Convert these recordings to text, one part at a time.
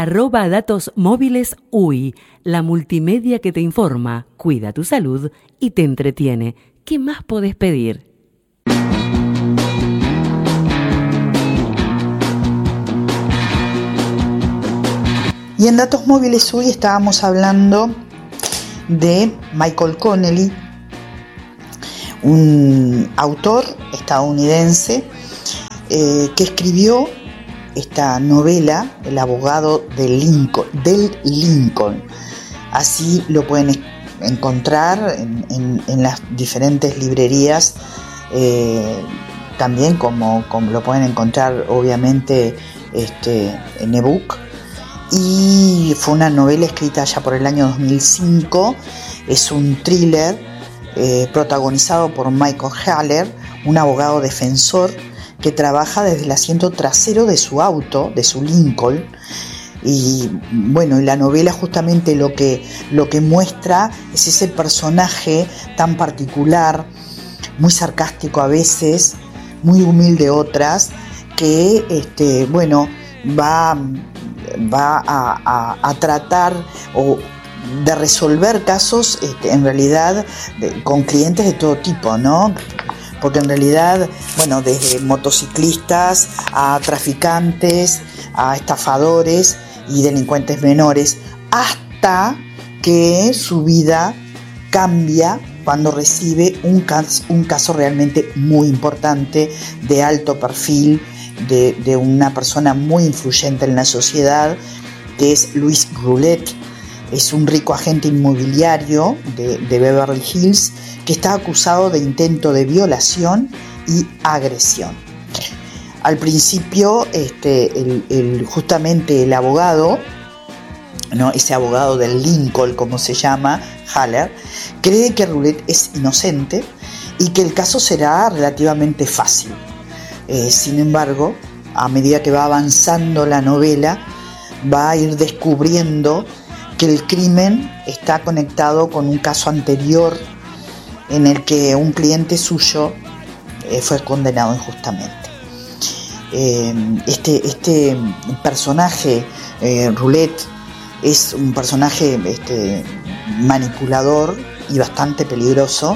@datosmóvilesUY, la multimedia que te informa, cuida tu salud y te entretiene. ¿Qué más podés pedir? Y en Datos Móviles UY estábamos hablando de Michael Connelly, un autor estadounidense que escribió esta novela, El abogado del Lincoln. Así lo pueden encontrar en las diferentes librerías, también como lo pueden encontrar obviamente en ebook. Y fue una novela escrita ya por el año 2005. Es un thriller protagonizado por Michael Haller, un abogado defensor que trabaja desde el asiento trasero de su auto, de su Lincoln. Y bueno, y la novela justamente lo que muestra es ese personaje tan particular, muy sarcástico a veces, muy humilde otras, que va a tratar de resolver casos en realidad con clientes de todo tipo, ¿no? Porque en realidad, bueno, desde motociclistas a traficantes, a estafadores y delincuentes menores, hasta que su vida cambia cuando recibe un caso realmente muy importante, de alto perfil, de una persona muy influyente en la sociedad, que es Louis Roulette. Es un rico agente inmobiliario de Beverly Hills que está acusado de intento de violación y agresión. Al principio, justamente el abogado, ¿no? Ese abogado del Lincoln, como se llama, Haller, cree que Roulette es inocente y que el caso será relativamente fácil. Sin embargo, a medida que va avanzando la novela, va a ir descubriendo que el crimen está conectado con un caso anterior en el que un cliente suyo fue condenado injustamente. Este personaje, Roulette, es un personaje manipulador y bastante peligroso,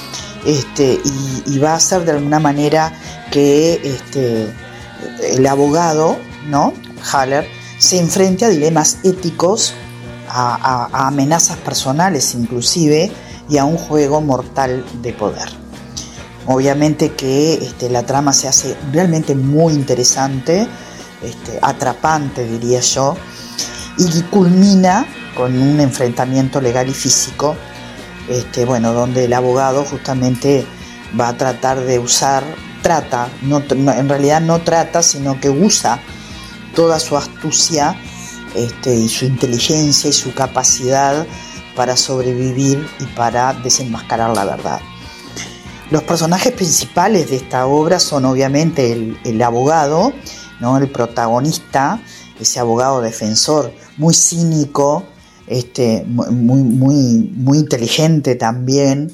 y va a hacer de alguna manera que el abogado, ¿no? Haller, se enfrente a dilemas éticos, a amenazas personales inclusive, y a un juego mortal de poder. Obviamente que la trama se hace realmente muy interesante, atrapante diría yo, y culmina con un enfrentamiento legal y físico, donde el abogado justamente va a tratar de sino que usa toda su astucia y su inteligencia y su capacidad para sobrevivir y para desenmascarar la verdad. Los personajes principales de esta obra son obviamente el abogado, ¿no? El protagonista, ese abogado defensor muy cínico, muy inteligente también,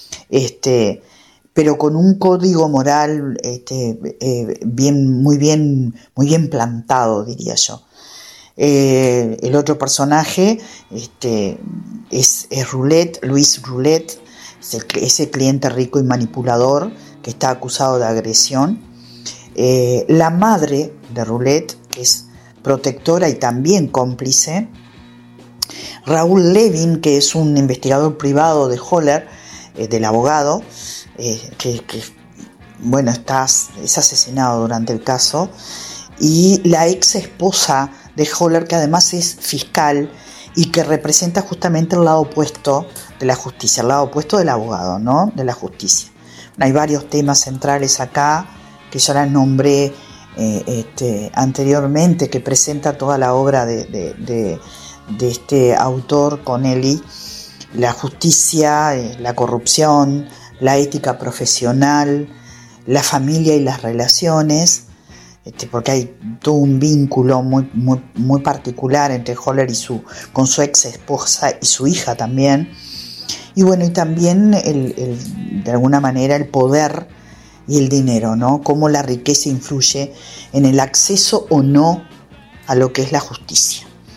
pero con un código moral muy bien plantado, diría yo. El otro personaje es Roulette, Louis Roulette, ese cliente rico y manipulador que está acusado de agresión. La madre de Roulette, que es protectora y también cómplice. Raúl Levin, que es un investigador privado de Haller, del abogado, que es asesinado durante el caso. Y la ex esposa de Haller, que además es fiscal y que representa justamente el lado opuesto de la justicia, el lado opuesto del abogado, ¿no? De la justicia. Hay varios temas centrales acá que ya las nombré anteriormente, que presenta toda la obra de este autor Connelly: la justicia, la corrupción, la ética profesional, la familia y las relaciones, porque hay todo un vínculo muy particular entre Haller con su ex esposa y su hija también. Y bueno, y también de alguna manera el poder y el dinero, ¿no? Cómo la riqueza influye en el acceso o no a lo que es la justicia.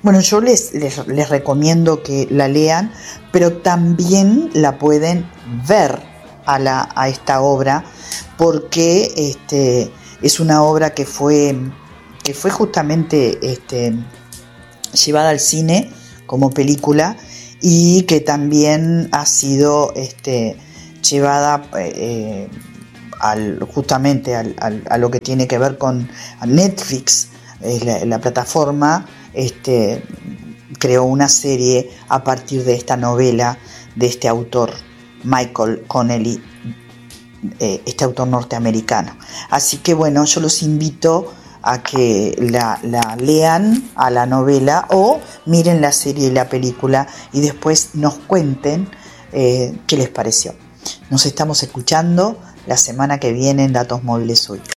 Bueno, yo les recomiendo que la lean, pero también la pueden ver a esta obra, porque es una obra que fue justamente llevada al cine como película, y que también ha sido llevada justamente a lo que tiene que ver con Netflix. La plataforma creó una serie a partir de esta novela de este autor Michael Connelly, este autor norteamericano. Así que bueno, yo los invito a que la lean a la novela, o miren la serie y la película y después nos cuenten qué les pareció. Nos estamos escuchando la semana que viene en Datos Móviles Uy.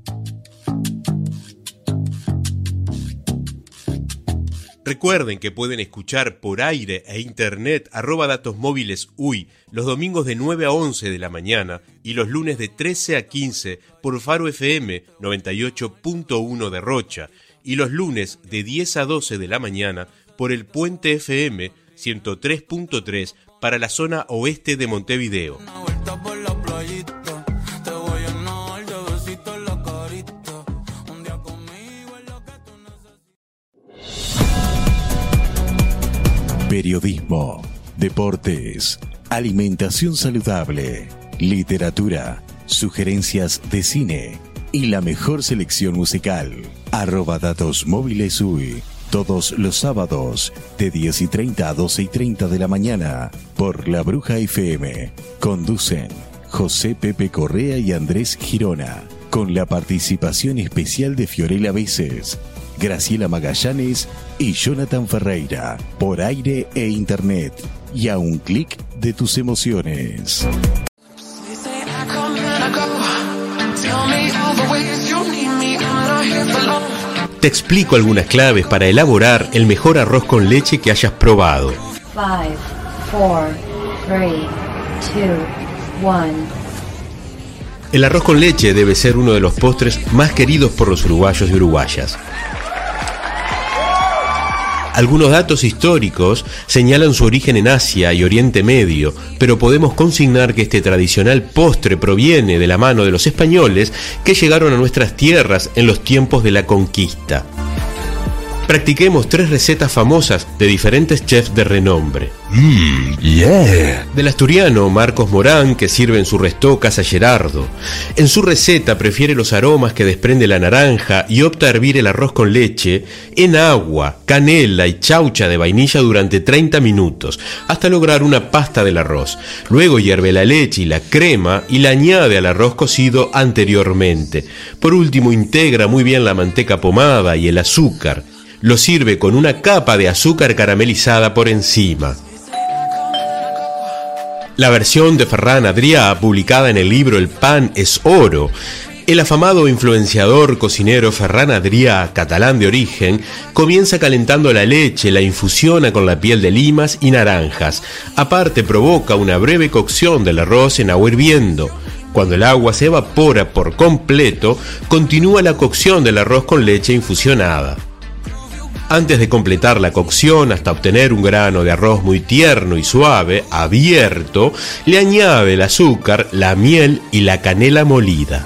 Recuerden que pueden escuchar por aire e internet @Datos Móviles Uy los domingos de 9 a 11 de la mañana y los lunes de 13 a 15 por Faro FM 98.1 de Rocha, y los lunes de 10 a 12 de la mañana por el Puente FM 103.3 para la zona oeste de Montevideo. Periodismo, deportes, alimentación saludable, literatura, sugerencias de cine y la mejor selección musical. @Datos Móviles Uy, todos los sábados de 10:30 a 12:30 de la mañana por La Bruja FM. Conducen José Pepe Correa y Andrés Girona, con la participación especial de Fiorella Veces, Graciela Magallanes y Jonathan Ferreira, por aire e internet, y a un clic de tus emociones. Te explico algunas claves para elaborar el mejor arroz con leche que hayas probado. 5, 4, 3, 2, 1. El arroz con leche debe ser uno de los postres más queridos por los uruguayos y uruguayas. Algunos datos históricos señalan su origen en Asia y Oriente Medio, pero podemos consignar que este tradicional postre proviene de la mano de los españoles que llegaron a nuestras tierras en los tiempos de la conquista. Practiquemos 3 recetas famosas de diferentes chefs de renombre. Del asturiano Marcos Morán, que sirve en su restó Casa Gerardo. En su receta prefiere los aromas que desprende la naranja y opta a hervir el arroz con leche en agua, canela y chaucha de vainilla durante 30 minutos, hasta lograr una pasta del arroz. Luego hierve la leche y la crema y la añade al arroz cocido anteriormente. Por último, integra muy bien la manteca pomada y el azúcar. Lo sirve con una capa de azúcar caramelizada por encima. La versión de Ferran Adrià, publicada en el libro El pan es oro. El afamado influenciador cocinero Ferran Adrià, catalán de origen, comienza calentando la leche, la infusiona con la piel de limas y naranjas. Aparte, provoca una breve cocción del arroz en agua hirviendo. Cuando el agua se evapora por completo, continúa la cocción del arroz con leche infusionada. Antes de completar la cocción hasta obtener un grano de arroz muy tierno y suave, abierto, le añade el azúcar, la miel y la canela molida.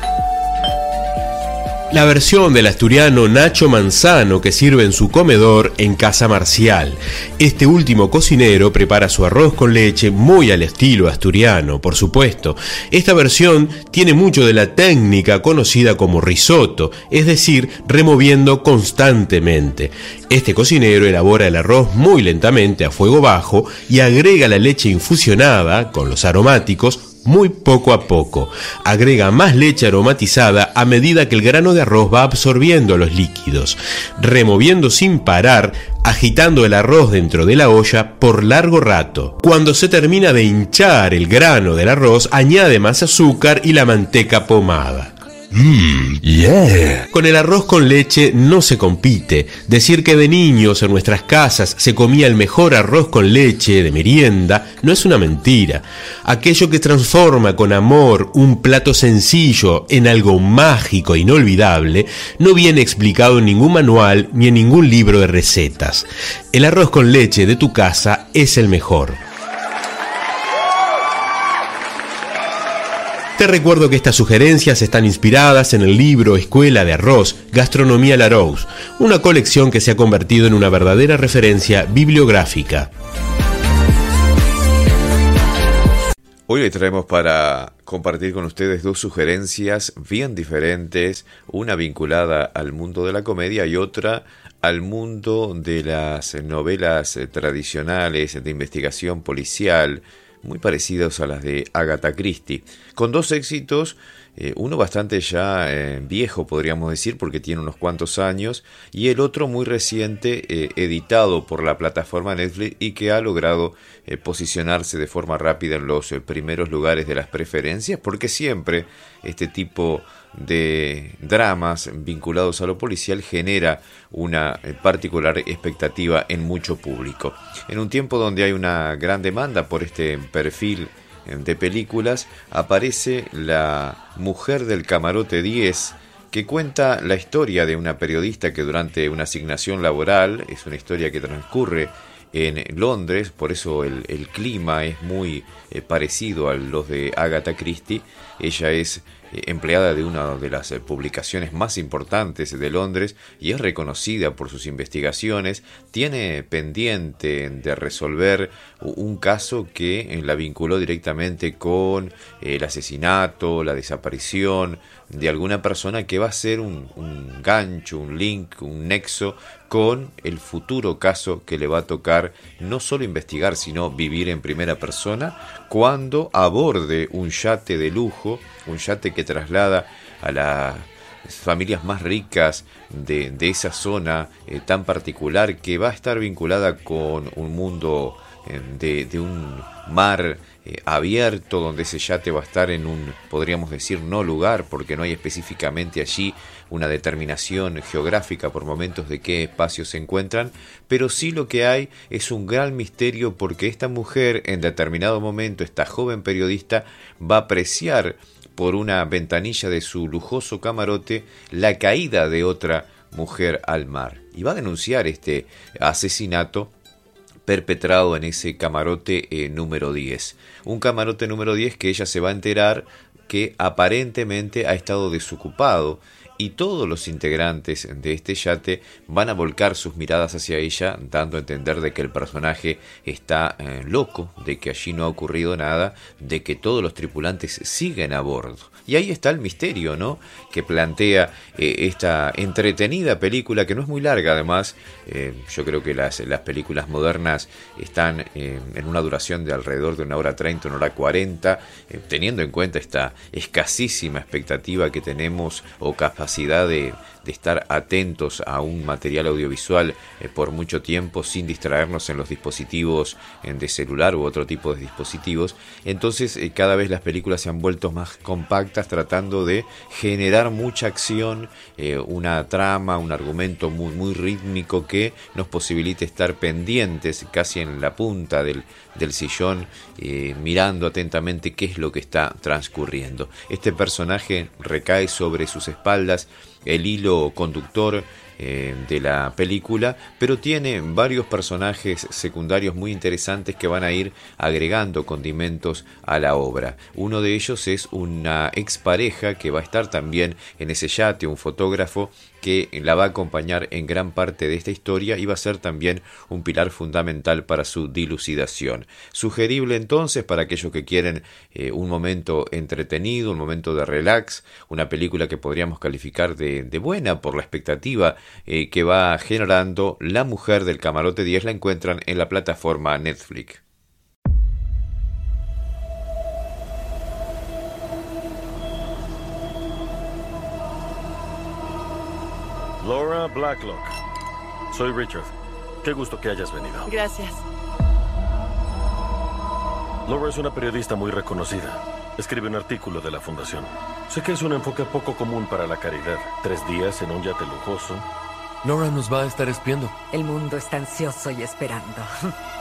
La versión del asturiano Nacho Manzano, que sirve en su comedor en Casa Marcial. Este último cocinero prepara su arroz con leche muy al estilo asturiano, por supuesto. Esta versión tiene mucho de la técnica conocida como risotto, es decir, removiendo constantemente. Este cocinero elabora el arroz muy lentamente a fuego bajo y agrega la leche infusionada con los aromáticos muy poco a poco. Agrega más leche aromatizada a medida que el grano de arroz va absorbiendo los líquidos, removiendo sin parar, agitando el arroz dentro de la olla por largo rato. Cuando se termina de hinchar el grano del arroz, añade más azúcar y la manteca pomada. Yeah. Con el arroz con leche no se compite. Decir que de niños en nuestras casas se comía el mejor arroz con leche de merienda no es una mentira. Aquello que transforma con amor un plato sencillo en algo mágico e inolvidable no viene explicado en ningún manual ni en ningún libro de recetas. El arroz con leche de tu casa es el mejor. Te recuerdo que estas sugerencias están inspiradas en el libro Escuela de Arroz, Gastronomía Larousse, una colección que se ha convertido en una verdadera referencia bibliográfica. Hoy les traemos para compartir con ustedes dos sugerencias bien diferentes, una vinculada al mundo de la comedia y otra al mundo de las novelas tradicionales de investigación policial, muy parecidos a las de Agatha Christie, con dos éxitos, uno bastante ya viejo podríamos decir porque tiene unos cuantos años, y el otro muy reciente, editado por la plataforma Netflix y que ha logrado posicionarse de forma rápida en los primeros lugares de las preferencias, porque siempre este tipo de dramas vinculados a lo policial genera una particular expectativa en mucho público. En un tiempo donde hay una gran demanda por este perfil de películas, aparece La Mujer del Camarote 10, que cuenta la historia de una periodista que durante una asignación laboral, es una historia que transcurre en Londres, por eso el clima es muy parecido a los de Agatha Christie. Ella es empleada de una de las publicaciones más importantes de Londres y es reconocida por sus investigaciones. Tiene pendiente de resolver un caso que la vinculó directamente con el asesinato, la desaparición de alguna persona, que va a ser un gancho, un link, un nexo con el futuro caso que le va a tocar no solo investigar, sino vivir en primera persona cuando aborde un yate de lujo, un yate que traslada a las familias más ricas de esa zona tan particular, que va a estar vinculada con un mundo de un mar abierto, donde ese yate va a estar en un, podríamos decir, no lugar, porque no hay específicamente allí una determinación geográfica por momentos de qué espacios se encuentran, pero sí lo que hay es un gran misterio, porque esta mujer en determinado momento, esta joven periodista, va a apreciar por una ventanilla de su lujoso camarote la caída de otra mujer al mar y va a denunciar este asesinato perpetrado en ese camarote número 10. Un camarote número 10 que ella se va a enterar que aparentemente ha estado desocupado, y todos los integrantes de este yate van a volcar sus miradas hacia ella, dando a entender de que el personaje está loco, de que allí no ha ocurrido nada, de que todos los tripulantes siguen a bordo. Y ahí está el misterio, ¿no?, que plantea esta entretenida película, que no es muy larga además. Yo creo que las películas modernas están en una duración de alrededor de 1:30, 1:40, teniendo en cuenta esta escasísima expectativa que tenemos o capacidad de estar atentos a un material audiovisual por mucho tiempo sin distraernos en los dispositivos de celular u otro tipo de dispositivos. Entonces cada vez las películas se han vuelto más compactas, tratando de generar mucha acción, una trama, un argumento muy, muy rítmico que nos posibilite estar pendientes casi en la punta del sillón, mirando atentamente qué es lo que está transcurriendo. Este personaje recae sobre sus espaldas el hilo conductor de la película, pero tiene varios personajes secundarios muy interesantes que van a ir agregando condimentos a la obra. Uno de ellos es una expareja que va a estar también en ese yate, un fotógrafo que la va a acompañar en gran parte de esta historia y va a ser también un pilar fundamental para su dilucidación. Sugerible entonces para aquellos que quieren un momento entretenido, un momento de relax, una película que podríamos calificar de buena por la expectativa que va generando. La Mujer del Camarote 10 la encuentran en la plataforma Netflix. Laura Blacklock. Soy Richard. Qué gusto que hayas venido. Gracias. Laura es una periodista muy reconocida. Escribe un artículo de la fundación. Sé que es un enfoque poco común para la caridad. 3 días en un yate lujoso. Laura nos va a estar espiando. El mundo está ansioso y esperando.